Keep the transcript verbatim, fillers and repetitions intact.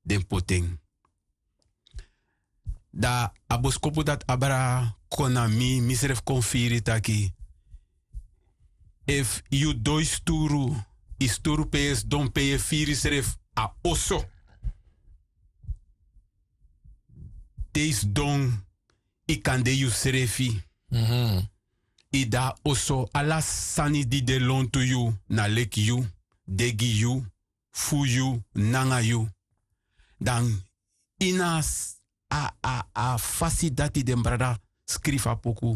den poteng. Da aboskopu dat abra konami misref konfiri taki. If you doi sturu, isturu pees don peye firi seref a oso. Deis don ikande you serefi. Mm-hmm. Ida oso ala sani di de lon to you, na lek you, degi you, fu you, nanga you. Dan ina a a a fasi dati den brada skrifa poku